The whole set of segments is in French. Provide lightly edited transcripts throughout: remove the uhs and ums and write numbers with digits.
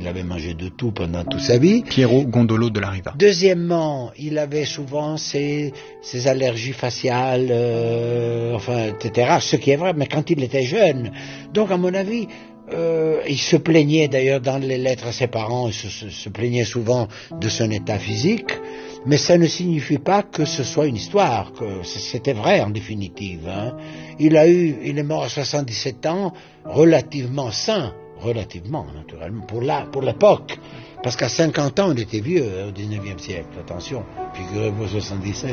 avait mangé de tout pendant toute sa vie. Piero Gondolo de la Riva. Deuxièmement, il avait souvent ses allergies faciales, etc. Ce qui est vrai, mais quand il était jeune. Donc, à mon avis, il se plaignait d'ailleurs dans les lettres à ses parents, il se plaignait souvent de son état physique. Mais ça ne signifie pas que ce soit une histoire, que c'était vrai en définitive. Hein. Il est mort à 77 ans, relativement sain, relativement naturellement, pour l'époque. Parce qu'à 50 ans, on était vieux au 19e siècle, attention, figurez-vous 77.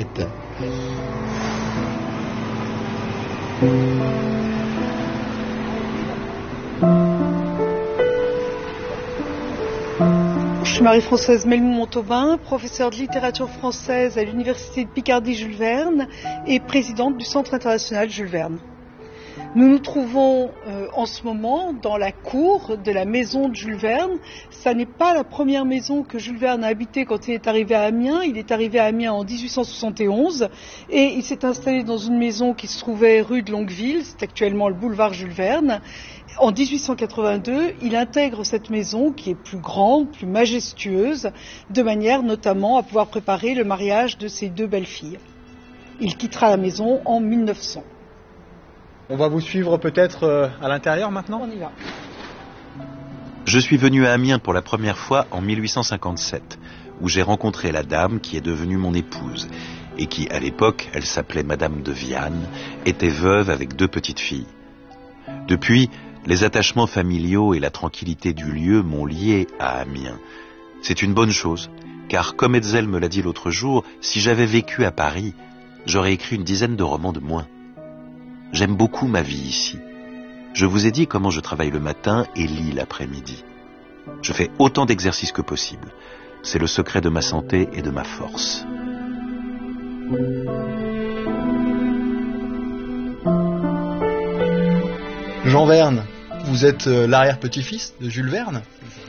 Je suis Marie-Françoise Melmou-Montauban, professeure de littérature française à l'Université de Picardie Jules Verne et présidente du Centre international Jules Verne. Nous nous trouvons en ce moment dans la cour de la maison de Jules Verne. Ça n'est pas la première maison que Jules Verne a habitée quand il est arrivé à Amiens. Il est arrivé à Amiens en 1871 et il s'est installé dans une maison qui se trouvait rue de Longueville, c'est actuellement le boulevard Jules Verne. En 1882, il intègre cette maison qui est plus grande, plus majestueuse, de manière notamment à pouvoir préparer le mariage de ses deux belles-filles. Il quittera la maison en 1900. On va vous suivre peut-être à l'intérieur maintenant ? On y va. Je suis venu à Amiens pour la première fois en 1857, où j'ai rencontré la dame qui est devenue mon épouse, et qui, à l'époque, elle s'appelait Madame de Viane, était veuve avec 2 petites filles. Depuis, les attachements familiaux et la tranquillité du lieu m'ont lié à Amiens. C'est une bonne chose, car comme Hetzel me l'a dit l'autre jour, si j'avais vécu à Paris, j'aurais écrit une dizaine de romans de moins. J'aime beaucoup ma vie ici. Je vous ai dit comment je travaille le matin et lis l'après-midi. Je fais autant d'exercices que possible. C'est le secret de ma santé et de ma force. Jean Verne, vous êtes l'arrière-petit-fils de Jules Verne.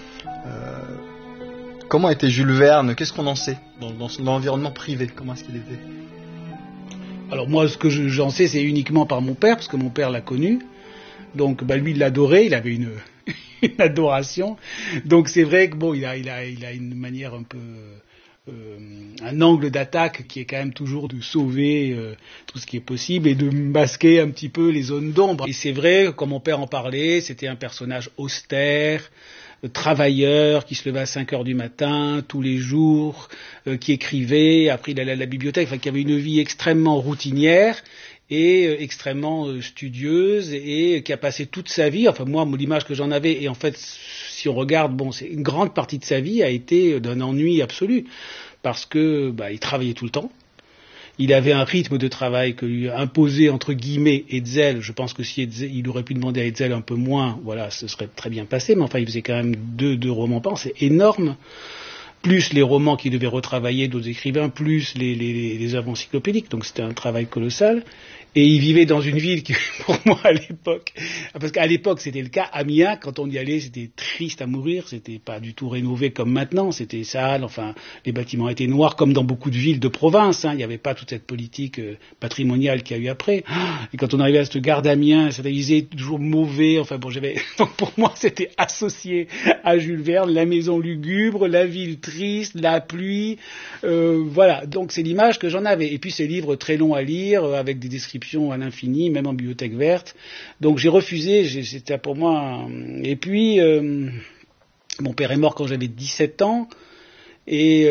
Comment était Jules Verne? Qu'est-ce qu'on en sait dans son environnement privé? Comment est-ce qu'il était? Alors moi, ce que j'en sais, c'est uniquement par mon père, parce que mon père l'a connu. Donc lui, il l'adorait, il avait une adoration. Donc c'est vrai que bon, il a une manière un peu... un angle d'attaque qui est quand même toujours de sauver tout ce qui est possible et de masquer un petit peu les zones d'ombre. Et c'est vrai, comme mon père en parlait, c'était un personnage austère, travailleur, qui se levait à 5 heures du matin, tous les jours, qui écrivait, après il allait à la bibliothèque, enfin qui avait une vie extrêmement routinière et extrêmement studieuse et qui a passé toute sa vie, enfin moi l'image que j'en avais, et en fait si on regarde, bon, c'est une grande partie de sa vie a été d'un ennui absolu, parce que il travaillait tout le temps. Il avait un rythme de travail que lui imposait entre guillemets Hetzel. Je pense que si Hetzel, il aurait pu demander à Hetzel un peu moins, voilà, ce serait très bien passé. Mais enfin, il faisait quand même deux romans par an, c'est énorme. Plus les romans qu'il devait retravailler d'autres écrivains, plus les œuvres encyclopédiques. Donc c'était un travail colossal. Et il vivait dans une ville qui, pour moi, à l'époque, parce qu'à l'époque, c'était le cas, Amiens, quand on y allait, c'était triste à mourir, c'était pas du tout rénové comme maintenant, c'était sale, enfin, les bâtiments étaient noirs, comme dans beaucoup de villes de province, hein, il n'y avait pas toute cette politique patrimoniale qu'il y a eu après. Et quand on arrivait à cette gare d'Amiens, ça disait toujours mauvais, enfin bon, donc pour moi, c'était associé à Jules Verne, la maison lugubre, la ville triste, la pluie, voilà, donc c'est l'image que j'en avais. Et puis ces livres très longs à lire, avec des descriptions à l'infini, même en bibliothèque verte. Donc j'ai refusé, c'était pour moi... Et puis, mon père est mort quand j'avais 17 ans, et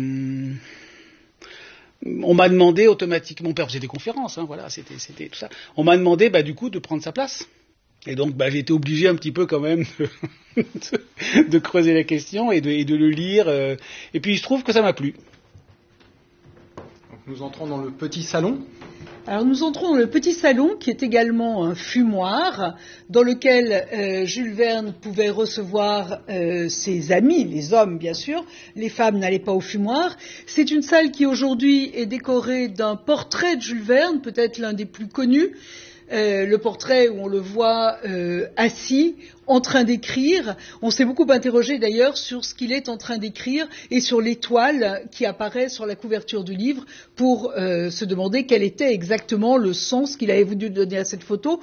on m'a demandé automatiquement... Mon père faisait des conférences, hein, voilà, c'était tout ça. On m'a demandé, du coup, de prendre sa place. Et donc, j'ai été obligé un petit peu quand même de creuser la question et de le lire. Et puis, il se trouve que ça m'a plu. Donc, nous entrons dans le petit salon. Alors nous entrons dans le petit salon qui est également un fumoir dans lequel Jules Verne pouvait recevoir ses amis, les hommes bien sûr, les femmes n'allaient pas au fumoir. C'est une salle qui aujourd'hui est décorée d'un portrait de Jules Verne, peut-être l'un des plus connus. Le portrait où on le voit assis, en train d'écrire. On s'est beaucoup interrogé d'ailleurs sur ce qu'il est en train d'écrire et sur l'étoile qui apparaît sur la couverture du livre pour se demander quel était exactement le sens qu'il avait voulu donner à cette photo.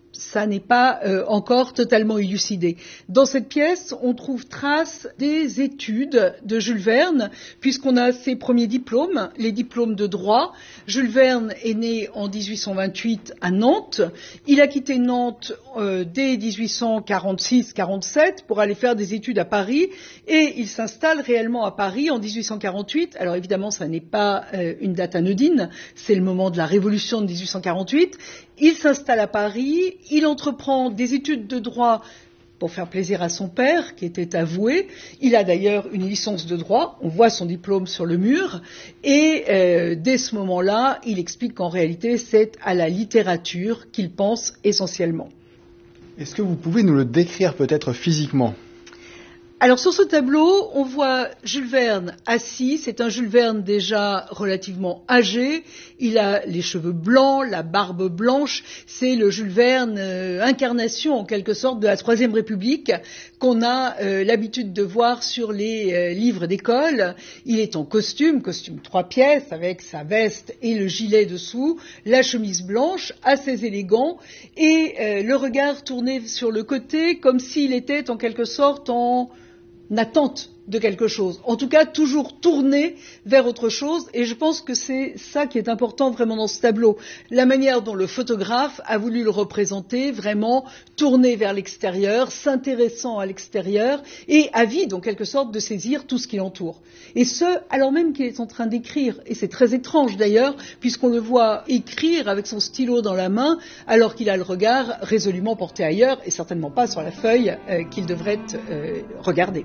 ça n'est pas encore totalement élucidé. Dans cette pièce, on trouve trace des études de Jules Verne, puisqu'on a ses premiers diplômes, les diplômes de droit. Jules Verne est né en 1828 à Nantes. Il a quitté Nantes dès 1846-47 pour aller faire des études à Paris, et il s'installe réellement à Paris en 1848. Alors évidemment, ça n'est pas une date anodine, c'est le moment de la Révolution de 1848. Il s'installe à Paris, il entreprend des études de droit pour faire plaisir à son père, qui était avoué. Il a d'ailleurs une licence de droit, on voit son diplôme sur le mur, et dès ce moment-là, il explique qu'en réalité, c'est à la littérature qu'il pense essentiellement. Est-ce que vous pouvez nous le décrire peut-être physiquement ? Alors sur ce tableau, on voit Jules Verne assis. C'est un Jules Verne déjà relativement âgé. Il a les cheveux blancs, la barbe blanche. C'est le Jules Verne incarnation en quelque sorte de la Troisième République qu'on a l'habitude de voir sur les livres d'école. Il est en costume 3 pièces avec sa veste et le gilet dessous, la chemise blanche, assez élégant, et le regard tourné sur le côté comme s'il était en quelque sorte en attente de quelque chose, en tout cas toujours tourné vers autre chose, et je pense que c'est ça qui est important vraiment dans ce tableau, la manière dont le photographe a voulu le représenter, vraiment tourné vers l'extérieur, s'intéressant à l'extérieur et avide en quelque sorte de saisir tout ce qui l'entoure, et ce alors même qu'il est en train d'écrire, et c'est très étrange d'ailleurs puisqu'on le voit écrire avec son stylo dans la main alors qu'il a le regard résolument porté ailleurs et certainement pas sur la feuille qu'il devrait regarder.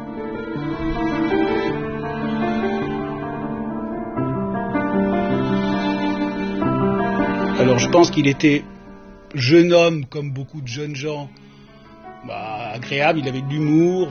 Alors je pense qu'il était jeune homme, comme beaucoup de jeunes gens, agréable, il avait de l'humour,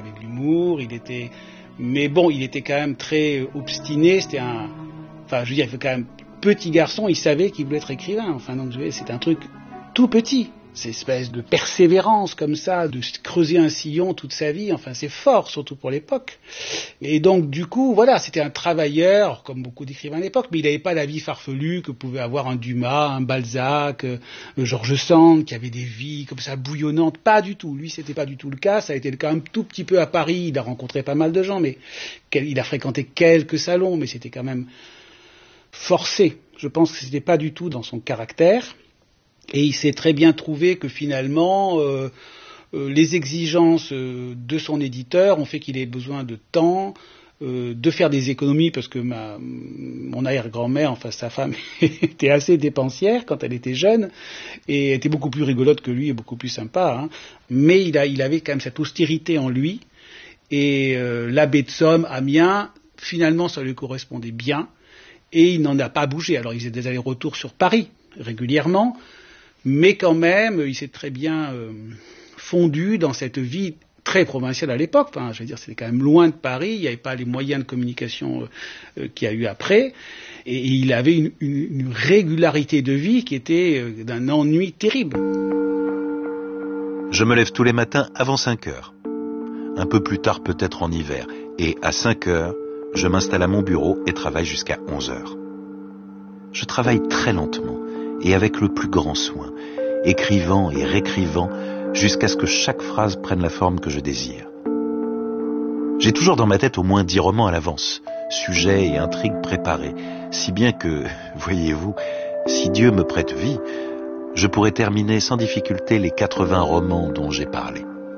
mais bon, il était quand même très obstiné, il était quand même petit garçon, il savait qu'il voulait être écrivain, donc c'est un truc tout petit. Cette espèce de persévérance comme ça, de creuser un sillon toute sa vie, c'est fort, surtout pour l'époque. Et donc, du coup, c'était un travailleur, comme beaucoup d'écrivains à l'époque, mais il n'avait pas la vie farfelue que pouvait avoir un Dumas, un Balzac, George Sand, qui avait des vies comme ça bouillonnantes. Pas du tout. Lui, c'était pas du tout le cas. Ça a été quand même tout petit peu à Paris. Il a rencontré pas mal de gens, mais il a fréquenté quelques salons, mais c'était quand même forcé. Je pense que c'était pas du tout dans son caractère. Et il s'est très bien trouvé que finalement, les exigences de son éditeur ont fait qu'il ait besoin de temps, de faire des économies, parce que mon arrière-grand-mère, sa femme, était assez dépensière quand elle était jeune, et était beaucoup plus rigolote que lui et beaucoup plus sympa. Mais il avait quand même cette austérité en lui, et la baie de Somme, Amiens, finalement ça lui correspondait bien, et il n'en a pas bougé. Alors il faisait des allers-retours sur Paris régulièrement, mais quand même, il s'est très bien fondu dans cette vie très provinciale à l'époque. C'était quand même loin de Paris, il n'y avait pas les moyens de communication qu'il y a eu après, et il avait une régularité de vie qui était d'un ennui terrible. Je me lève tous les matins avant 5 heures, un peu plus tard peut-être en hiver, et à 5 heures, je m'installe à mon bureau et travaille jusqu'à 11 heures. Je travaille très lentement et avec le plus grand soin, écrivant et réécrivant jusqu'à ce que chaque phrase prenne la forme que je désire. J'ai toujours dans ma tête au moins 10 romans à l'avance, sujets et intrigues préparés, si bien que, voyez-vous, si Dieu me prête vie, je pourrais terminer sans difficulté les 80 romans dont j'ai parlé.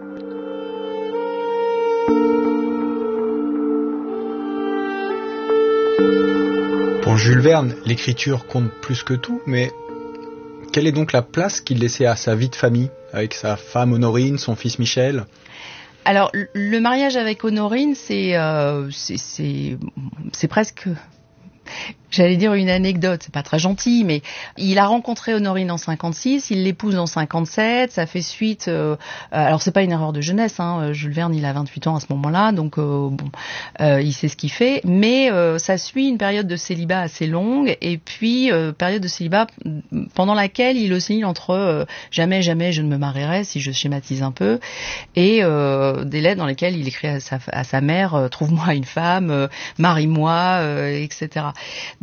Pour Jules Verne, l'écriture compte plus que tout, mais quelle est donc la place qu'il laissait à sa vie de famille, avec sa femme Honorine, son fils Michel ? Alors, le mariage avec Honorine, c'est presque... J'allais dire une anecdote, c'est pas très gentil, mais il a rencontré Honorine en 56, il l'épouse en 57, ça fait suite... alors c'est pas une erreur de jeunesse, Jules Verne il a 28 ans à ce moment-là, donc il sait ce qu'il fait, mais ça suit une période de célibat assez longue, et puis période de célibat pendant laquelle il oscille entre jamais je ne me marierai, si je schématise un peu, et des lettres dans lesquelles il écrit à sa mère trouve-moi une femme, marie-moi, etc.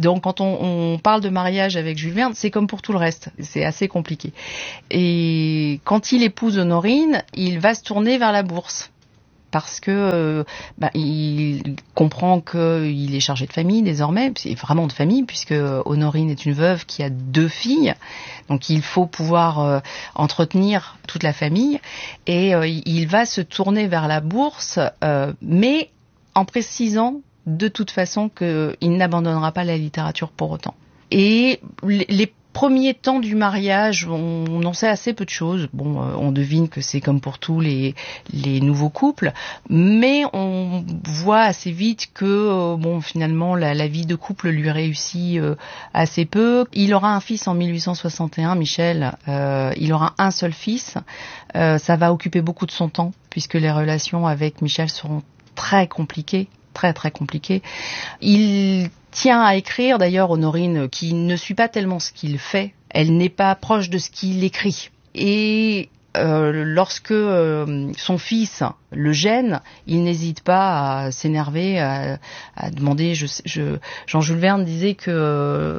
Donc quand on parle de mariage avec Jules Verne, c'est comme pour tout le reste, c'est assez compliqué. Et quand il épouse Honorine, il va se tourner vers la bourse. Parce que il comprend qu'il est chargé de famille désormais, c'est vraiment de famille, puisque Honorine est une veuve qui a 2 filles, donc il faut pouvoir entretenir toute la famille, et il va se tourner vers la bourse, mais en précisant de toute façon qu'il n'abandonnera pas la littérature pour autant. Et les premiers temps du mariage, on en sait assez peu de choses. Bon, on devine que c'est comme pour tous les nouveaux couples, mais on voit assez vite que finalement la vie de couple lui réussit assez peu. Il aura un fils en 1861, Michel. Il aura un seul fils. Ça va occuper beaucoup de son temps puisque les relations avec Michel seront très compliquées, très très compliquées. Il tient à écrire, d'ailleurs, Honorine, qui ne suit pas tellement ce qu'il fait, elle n'est pas proche de ce qu'il écrit. Et lorsque son fils le gêne, il n'hésite pas à s'énerver, à demander. Jean-Jules Verne disait que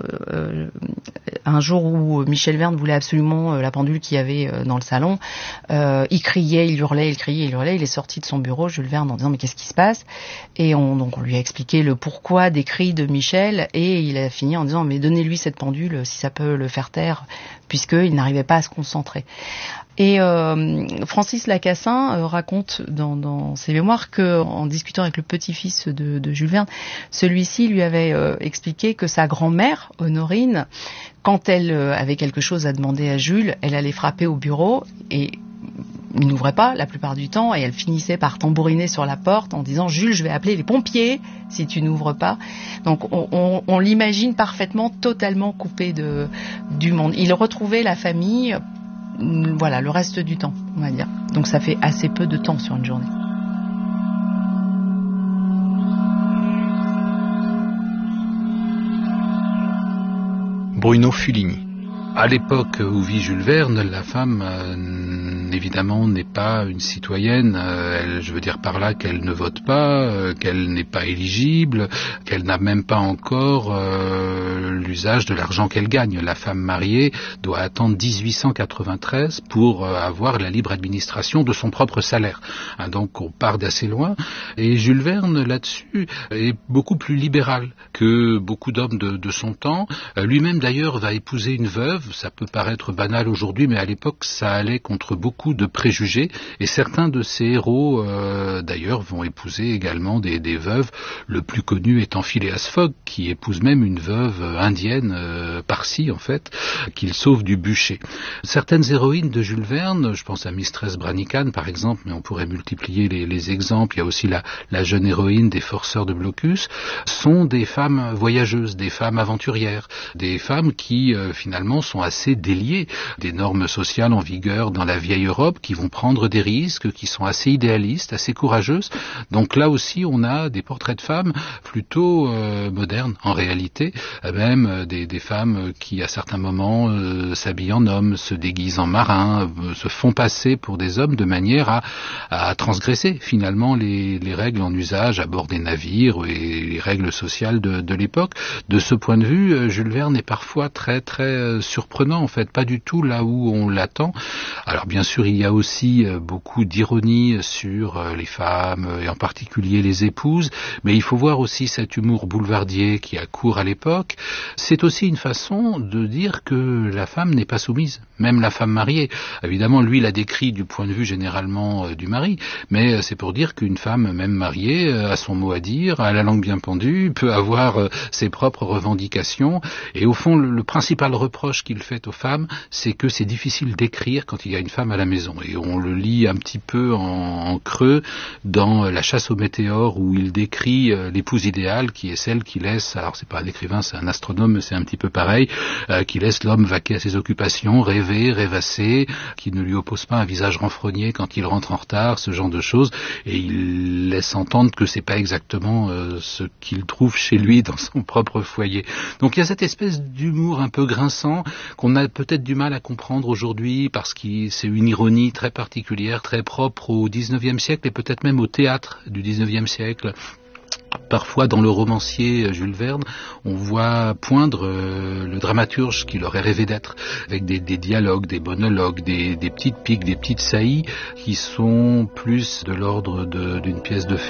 un jour où Michel Verne voulait absolument la pendule qu'il y avait dans le salon, il criait, il hurlait, il criait, il hurlait. Il est sorti de son bureau, Jules Verne, en disant mais qu'est-ce qui se passe? Et on lui a expliqué le pourquoi des cris de Michel, et il a fini en disant mais donnez-lui cette pendule si ça peut le faire taire, puisqu'il n'arrivait pas à se concentrer. Et Francis Lacassin raconte dans ses mémoires que, en discutant avec le petit-fils de Jules Verne, celui-ci lui avait expliqué que sa grand-mère, Honorine, quand elle avait quelque chose à demander à Jules, elle allait frapper au bureau et il n'ouvrait pas la plupart du temps, et elle finissait par tambouriner sur la porte en disant « Jules, je vais appeler les pompiers si tu n'ouvres pas ». Donc on l'imagine parfaitement totalement coupé du monde. Il retrouvait la famille, voilà, le reste du temps, on va dire. Donc ça fait assez peu de temps sur une journée. Bruno Fulini. À l'époque où vit Jules Verne, la femme, évidemment, n'est pas une citoyenne. Je veux dire par là qu'elle ne vote pas, qu'elle n'est pas éligible, qu'elle n'a même pas encore l'usage de l'argent qu'elle gagne. La femme mariée doit attendre 1893 pour avoir la libre administration de son propre salaire. Donc on part d'assez loin. Et Jules Verne, là-dessus, est beaucoup plus libéral que beaucoup d'hommes de son temps. Lui-même, d'ailleurs, va épouser une veuve. Ça peut paraître banal aujourd'hui, mais à l'époque, ça allait contre beaucoup de préjugés. Et certains de ces héros, d'ailleurs, vont épouser également des veuves. Le plus connu étant Phileas Fogg, qui épouse même une veuve indienne, Parsi, en fait, qu'il sauve du bûcher. Certaines héroïnes de Jules Verne, je pense à Mistress Brannigan, par exemple, mais on pourrait multiplier les exemples. Il y a aussi la jeune héroïne des Forceurs de Blocus, sont des femmes voyageuses, des femmes aventurières, des femmes qui, finalement, sont assez déliées des normes sociales en vigueur dans la vieille Europe, qui vont prendre des risques, qui sont assez idéalistes, assez courageuses. Donc là aussi, on a des portraits de femmes plutôt modernes, en réalité, même des femmes qui, à certains moments, s'habillent en hommes, se déguisent en marins, se font passer pour des hommes de manière à transgresser, finalement, les règles en usage à bord des navires et les règles sociales de l'époque. De ce point de vue, Jules Verne est parfois très, très surprenant, en fait, pas du tout là où on l'attend. Alors bien sûr, il y a aussi beaucoup d'ironie sur les femmes, et en particulier les épouses, mais il faut voir aussi cet humour boulevardier qui a cours à l'époque. C'est aussi une façon de dire que la femme n'est pas soumise, même la femme mariée. Évidemment, lui l'a décrit du point de vue généralement du mari, mais c'est pour dire qu'une femme, même mariée, a son mot à dire, a la langue bien pendue, peut avoir ses propres revendications, et au fond, le principal reproche qu'il fait aux femmes, c'est que c'est difficile d'écrire quand il y a une femme à la maison. Et on le lit un petit peu en creux dans La chasse aux météores, où il décrit l'épouse idéale, qui est celle qui laisse, alors c'est pas un écrivain, c'est un astronome, mais c'est un petit peu pareil, qui laisse l'homme vaquer à ses occupations, rêver, rêvasser, qui ne lui oppose pas un visage renfrogné quand il rentre en retard, ce genre de choses, et il laisse entendre que c'est pas exactement ce qu'il trouve chez lui dans son propre foyer. Donc il y a cette espèce d'humour un peu grinçant qu'on a peut-être du mal à comprendre aujourd'hui parce que c'est une ironie très particulière, très propre au XIXe siècle et peut-être même au théâtre du XIXe siècle. parfois dans le romancier Jules Verne, on voit poindre le dramaturge qu'il aurait rêvé d'être, avec des dialogues, des monologues, des petites piques, des petites saillies qui sont plus de l'ordre d'une pièce de